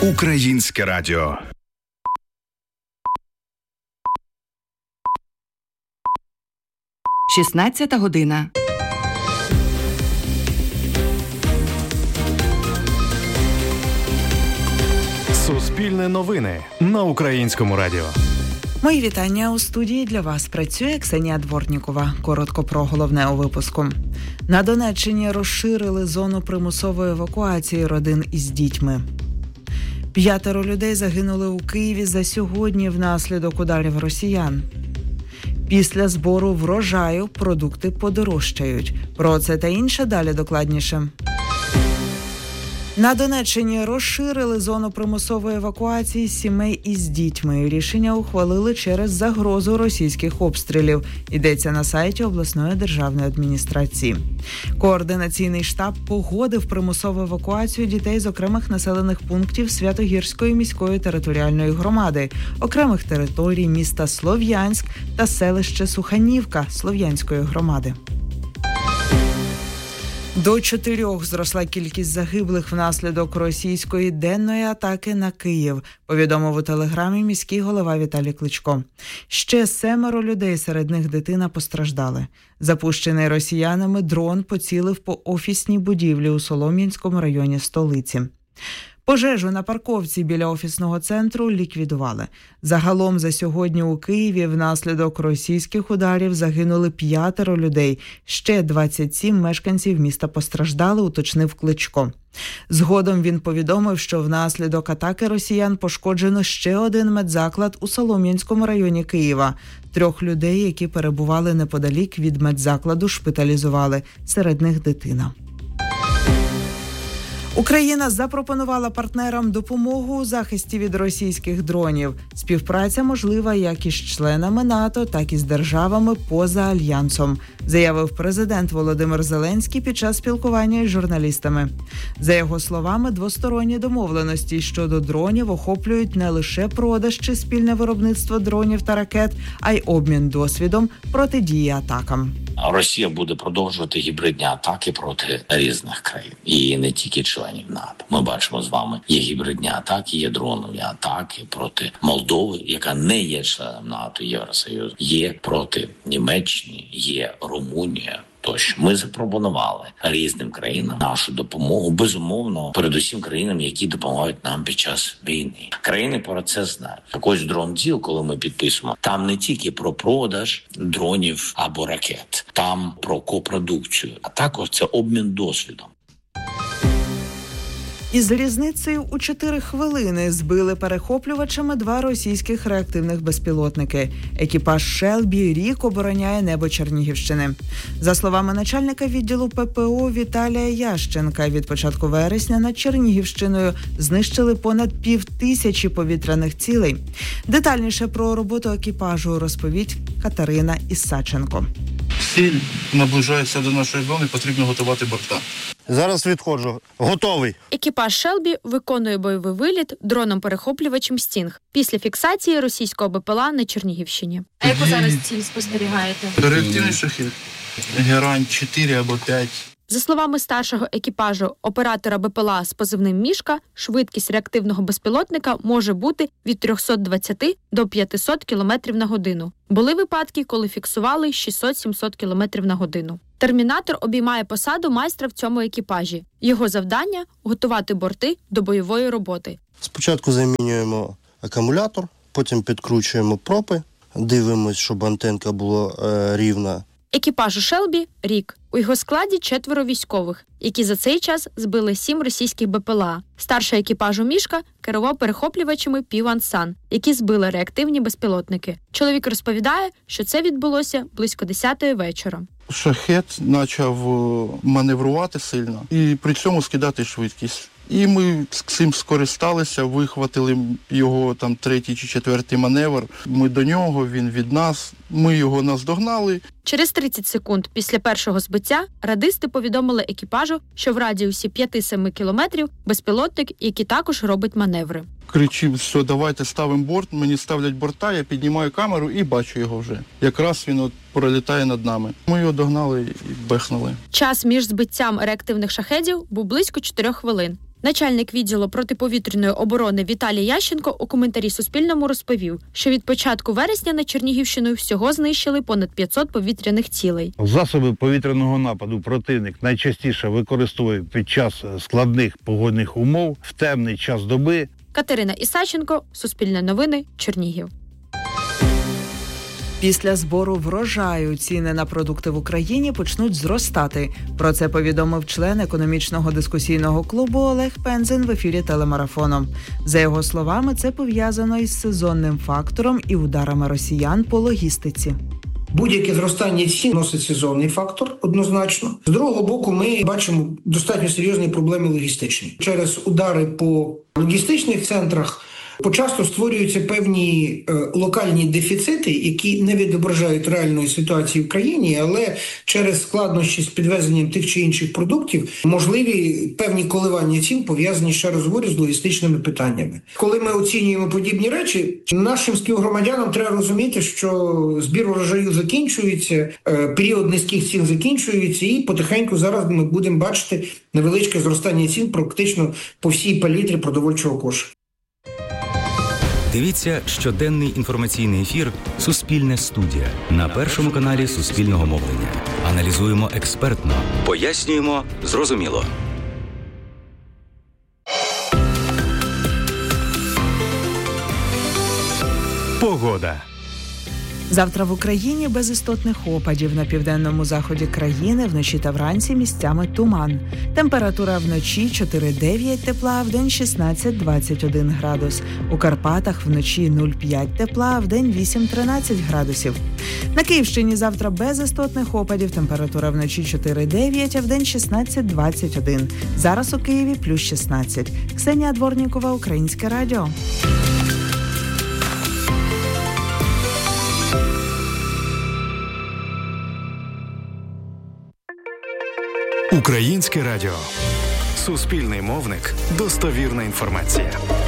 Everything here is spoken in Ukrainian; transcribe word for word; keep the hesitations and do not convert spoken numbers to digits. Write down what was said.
Українське радіо. шістнадцята година. Суспільне новини на Українському радіо. Мої вітання. У студії для вас працює Ксенія Дворнікова. Коротко про головне у випуску. На Донеччині розширили зону примусової евакуації родин із дітьми. П'ятеро людей загинули у Києві за сьогодні внаслідок ударів росіян. Після збору врожаю продукти подорожчають. Про це та інше далі докладніше. На Донеччині розширили зону примусової евакуації сімей із дітьми. Рішення ухвалили через загрозу російських обстрілів. Йдеться на сайті обласної державної адміністрації. Координаційний штаб погодив примусову евакуацію дітей з окремих населених пунктів Святогірської міської територіальної громади, окремих територій міста Слов'янськ та селище Суханівка Слов'янської громади. До чотирьох зросла кількість загиблих внаслідок російської денної атаки на Київ, повідомив у телеграмі міський голова Віталій Кличко. Ще семеро людей, серед них дитина, постраждали. Запущений росіянами дрон поцілив по офісній будівлі у Солом'янському районі столиці. Пожежу на парковці біля офісного центру ліквідували. Загалом за сьогодні у Києві внаслідок російських ударів загинули п'ятеро людей. Ще двадцять сім мешканців міста постраждали, уточнив Кличко. Згодом він повідомив, що внаслідок атаки росіян пошкоджено ще один медзаклад у Солом'янському районі Києва. Трьох людей, які перебували неподалік від медзакладу, шпиталізували. Серед них дитина. Україна запропонувала партнерам допомогу у захисті від російських дронів. Співпраця можлива як із членами НАТО, так і з державами поза альянсом, заявив президент Володимир Зеленський під час спілкування із журналістами. За його словами, двосторонні домовленості щодо дронів охоплюють не лише продаж чи спільне виробництво дронів та ракет, а й обмін досвідом протидії атакам. Росія буде продовжувати гібридні атаки проти різних країн. І не тільки членів НАТО. Ми бачимо з вами, є гібридні атаки, є дронові атаки проти Молдови, яка не є членом НАТО, Євросоюзу. Є проти Німеччини, є Румунія. Тож ми запропонували різним країнам нашу допомогу, безумовно, передусім країнам, які допомагають нам під час війни. Країни про це знають. Так ось дрон-діл, коли ми підписуємо, там не тільки про продаж дронів або ракет, там про копродукцію, а також це обмін досвідом. Із різницею у чотири хвилини збили перехоплювачами два російських реактивних безпілотники. Екіпаж Шелбі рік обороняє небо Чернігівщини. За словами начальника відділу ППО Віталія Ященка, від початку вересня над Чернігівщиною знищили понад півтисячі повітряних цілей. Детальніше про роботу екіпажу розповість Катерина Ісаченко. Ціль наближається до нашої зони, потрібно готувати борта. Зараз відходжу. Готовий. Екіпаж Шелбі виконує бойовий виліт дроном-перехоплювачем «Стінг» після фіксації російського БПЛА на Чернігівщині. А яку зараз ціль спостерігаєте? Реактивний шахід. Герань чотири або п'ять. За словами старшого екіпажу оператора БПЛА з позивним «Мішка», швидкість реактивного безпілотника може бути від триста двадцять до п'ятсот кілометрів на годину. Були випадки, коли фіксували шістсот-сімсот кілометрів на годину. Термінатор обіймає посаду майстра в цьому екіпажі. Його завдання – готувати борти до бойової роботи. Спочатку замінюємо акумулятор, потім підкручуємо пропи, дивимось, щоб антенка була е, рівна. Екіпажу Шелбі – рік. У його складі четверо військових, які за цей час збили сім російських БПЛА. Старший екіпажу Мішка керував перехоплювачами Піван-Сан, які збили реактивні безпілотники. Чоловік розповідає, що це відбулося близько десятої вечора. Шахет почав маневрувати сильно і при цьому скидати швидкість. І ми з цим скористалися, вихватили його там третій чи четвертий маневр. Ми до нього, він від нас. Ми його наздогнали. Через тридцять секунд після першого збиття радисти повідомили екіпажу, що в радіусі п'ять-сім кілометрів безпілотник, який також робить маневри. Кричив, що давайте ставимо борт, мені ставлять борта, я піднімаю камеру і бачу його вже. Якраз він от пролітає над нами. Ми його догнали і бехнули. Час між збиттям реактивних шахедів був близько чотирьох хвилин. Начальник відділу протиповітряної оборони Віталій Ященко у коментарі Суспільному розповів, що від початку вересня на Чернігівщину всього знищили понад п'ятсот повітряних цілей. Засоби повітряного нападу противник найчастіше використовує під час складних погодних умов в темний час доби. Катерина Ісаченко, Суспільне новини, Чернігів. Після збору врожаю ціни на продукти в Україні почнуть зростати. Про це повідомив член економічного дискусійного клубу Олег Пензин в ефірі телемарафону. За його словами, це пов'язано із сезонним фактором і ударами росіян по логістиці. Будь-яке зростання цін носить сезонний фактор, однозначно. З другого боку, ми бачимо достатньо серйозні проблеми логістичні. Через удари по логістичних центрах почасто створюються певні е, локальні дефіцити, які не відображають реальної ситуації в країні, але через складнощі з підвезенням тих чи інших продуктів можливі певні коливання цін, пов'язані, ще раз говорю, з логістичними питаннями. Коли ми оцінюємо подібні речі, нашим співгромадянам треба розуміти, що збір урожаю закінчується, е, період низьких цін закінчується, і потихеньку зараз ми будемо бачити невеличке зростання цін практично по всій палітрі продовольчого кошика. Дивіться щоденний інформаційний ефір «Суспільне студія» на Першому каналі Суспільного мовлення. Аналізуємо експертно, пояснюємо зрозуміло. Погода. Завтра в Україні без істотних опадів. На південному заході країни вночі та вранці місцями туман. Температура вночі чотири-дев'ять тепла, а вдень шістнадцять-двадцять один градус. У Карпатах вночі нуль-п'ять тепла, а вдень вісім-тринадцять градусів. На Київщині завтра без істотних опадів. Температура вночі чотири-дев'ять, а вдень шістнадцять-двадцять один. Зараз у Києві плюс шістнадцять. Ксенія Дворнікова, Українське радіо. Українське радіо. Суспільний мовник. Достовірна інформація.